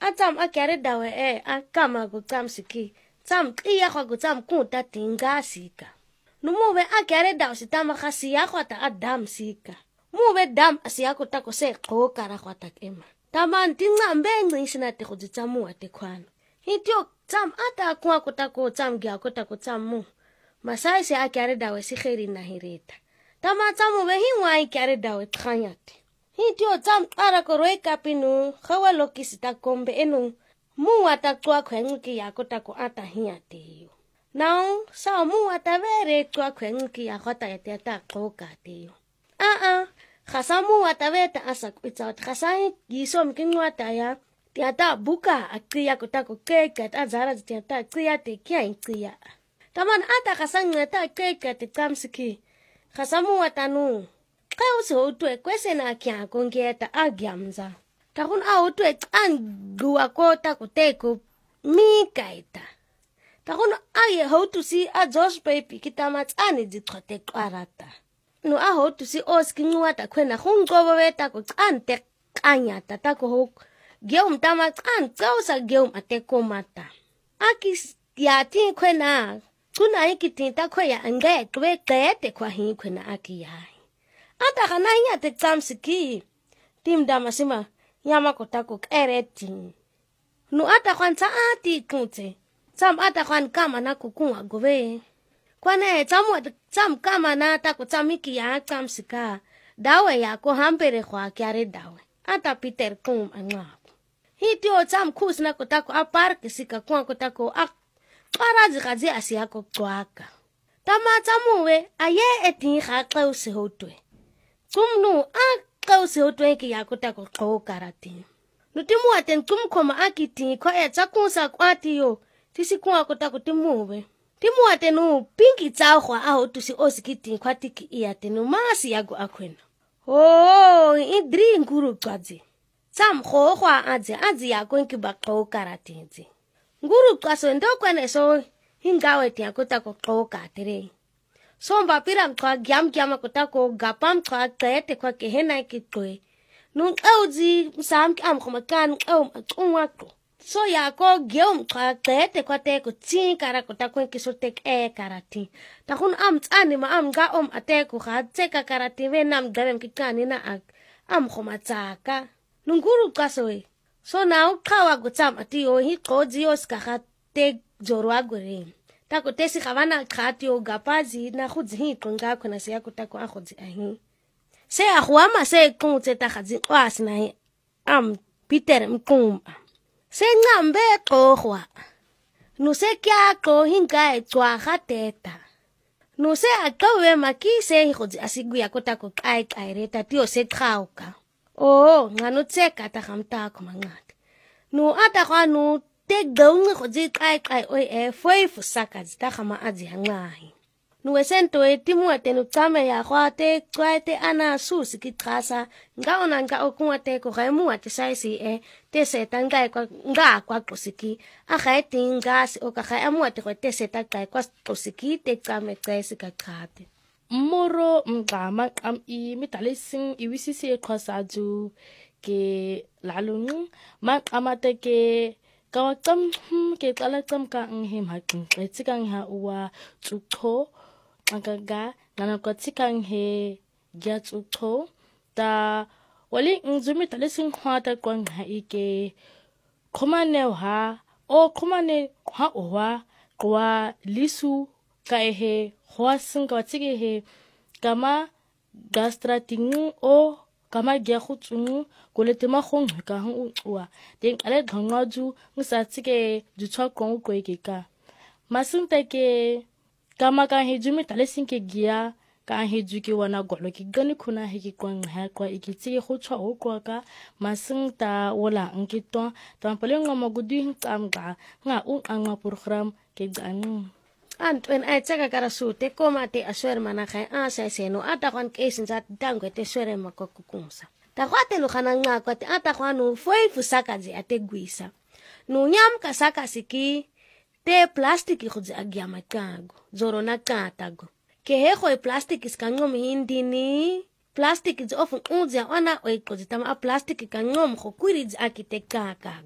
Atam akere dawe akama gutam siki. Tam iya kwa gutam kunta tinga sika. Numuwe akere dawe sitama khasiya kwa ta adam sika. Muwe dam asiya kutako se kokara kwa ta ema. Tama tinga mbengi isina te kujitamu ate kwano. Hitio tam ata kwa kutako tam gia kutako tamu. Masai se akere dawe si kheri na hireta. Tama tamu we hiwa akere dawe tkanyate. Hitio tam ara koroi kapinu khawa lokisita kombe enu muwata kwa kwenki ya kutako ata hiate yo. Now sa muwata vere kwa kwenki ya kota yata koka te yo. Khasa muwata veta asa kuitsaut khasa giso mkinwata ya tiata buka akriya kutako keke azara tiata akriya te kia inkriya. Taman ata khasa ngata keke te kamsiki. Khasa muwata nu Kausi hotue kwese na kia kongeta agyamza. Takun hotue angua kota kuteko mikaita. Takun aye hotu si a Josh baby kitamat ani ditkote kwarata. No hotu si oski nguata kwena hungobo weta ko ante kanyata tako hok. Geum tamat kausa geum ateko mata. Akis yati kwena. Kuna ikitinta kwaya angaye kwe kayete kwa hii kwena aki yai. Ata kana hiya te tsamsiki. Tim damasima yama kotako kereti. Nu ata kwanza ati kunte. Tsam ata kwan kama na kukunga gobe. Kwane tsam kama na ata kutsamiki ya tsamsika. Dawe yako hampere kwa kiare dawe. Ata Peter kum angapo. Hitio tsam kus na kotako aparke sika kwa kotako ak. Twarazi kazi asiyako twaka. Tama tsamuwe aye eti khaqe usihotwe. Tumnu kausi hotwenki ya kutako kokarati. Nutimu aten kumkoma akiti kwa etsakunsa kwati yo. Tisi kwa kutako timuwe. Timu atenu pinki tsahwa aho tusi osikiti kwa tiki iatenu masi yago akwena. Idri nguru kwazi. Tsam khohwa azi yako inki bakokarati nzi. Nguru kwaso ndo kwene so hingawe ti yakutako kokatire. Somba pira mtwa gyam kutako gapam twa kete kwa kehena kitwe. Nung auzi msamki amkhomakan umwako. So yako gyom twa kete kwa teko tsinkara kutako kisotek karati. Takun amtsani ma amga ateko khatseka karati venam gavem kikani na amkhomatsaka. Nunguru kasoe. So now kawa gutsam atiyo hi kodzi oska te jorwa gore. Tako tesi khavana khati o gapazi na khudzi hi konga khona se yakutako akhudzi ahi se akhwama se kuntse ta khadzi kwasi na Peter mkumba se ngambe qohwa no se kya qo hinga etswa khateta no se aqowe makise hi khudzi asiguya kotako kai reta tio se khauka nganotseka ta khamtako mangati no ata khanu te gonge khudzi kai foi fusaka zita khama azi hangahi nuwe sento etimu atenu tsame ya khwate tswaite ana susi kitrasa ngaona nga okunwate ko gaimu ate saisi te seta nga kwa qosiki a gaiti ngasi o ka ga amu ate go te seta kai kwa qosiki te tsame tsesi ka qhate Moro mqama I mitalising iwisisi eqhosaju ke lalung maqamate ke Kawakam ke kalakam ka him hakin etikang ha uwa tsukho agaga nana kwatikang he gya tsukho ta wali nzumi talising khwata kwang ha ike khomane ha kwa lisu ka he khwasing kwatike he kama gastrating o kama gya khutsungu koletema khong ka hu uwa den ale dhangaju ngisatike jutwa kong ko ikeka masunta ke kama ka hejumi talesinke gya ka hejuke wana golo ki gani khuna he ki kwang ha kwa ikitike khutwa o kwa ka masunta wala nkitwa tampale ngoma gudu hintamga nga angwa program ke ganu Antwen tsaka karasu te komate aswer manakhay asa seno ata kwan kesin sa dangwe te swere makokukumsa. Ta kwate no kana nga kwate ata kwanu foi fusaka zi ate guisa. No nyam kasaka siki te plastiki khudzi agyama kago zoro na katago. Ke he khoi plastic iskangom hindini plastic is often unzia ona oikozitama a plastic kangom khokwiri akite kaka.